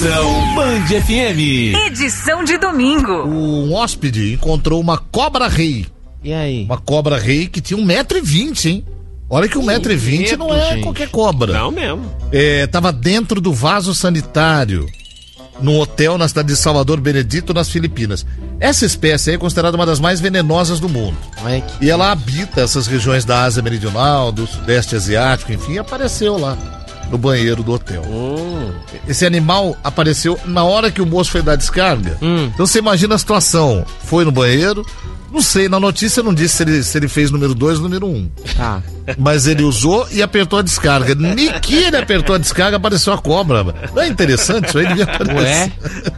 Band FM. Edição de domingo. Um hóspede encontrou uma cobra-rei. E aí? Uma cobra-rei que tinha 1,20 m, hein? Olha que 1,20 m não é gente. qualquer cobra. Não mesmo. Tava dentro do vaso sanitário, num hotel na cidade de Salvador Benedito, nas Filipinas. Essa espécie aí é considerada uma das mais venenosas do mundo. Olha que... E ela habita essas regiões da Ásia Meridional, do Sudeste Asiático, enfim, apareceu lá no banheiro do hotel. Esse animal apareceu na hora que o moço foi dar descarga. Então você imagina a situação. Foi no banheiro, não sei, na notícia não disse se ele fez número 2 ou número 1. Tá. Mas ele usou e apertou a descarga. Nem que ele apertou a descarga, apareceu a cobra. Não é interessante isso aí? Devia aparecer. Ué?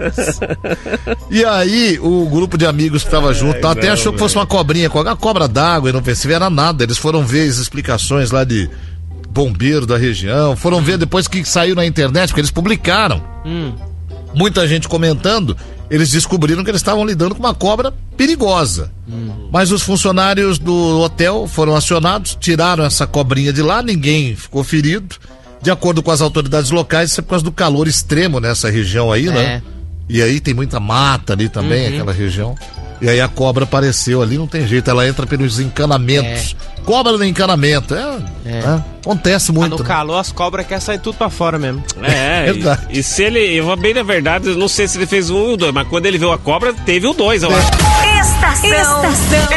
E aí, o grupo de amigos que tava junto até achou que fosse uma cobrinha, uma cobra d'água inofensiva, era nada. Eles foram ver as explicações lá de bombeiro da região, foram ver depois que saiu na internet, porque eles publicaram. Muita gente comentando, eles descobriram que eles estavam lidando com uma cobra perigosa. Mas os funcionários do hotel foram acionados, tiraram essa cobrinha de lá, ninguém ficou ferido. De acordo com as autoridades locais, isso é por causa do calor extremo nessa região aí, né? E aí tem muita mata ali também, aquela região. E aí a cobra apareceu ali, não tem jeito, ela entra pelos encanamentos. Cobra no encanamento, acontece muito. No calor as cobras querem sair tudo pra fora mesmo. Verdade. E se ele, eu vou bem na verdade, eu não sei se ele fez o 1 e o 2, mas quando ele viu a cobra, teve o 2, eu acho. Estação